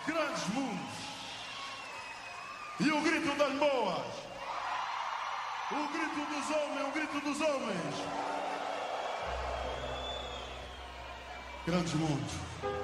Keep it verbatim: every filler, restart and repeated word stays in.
Grandes mundos. E o grito das boas. O grito dos homens, o grito dos homens. Grandes mundos.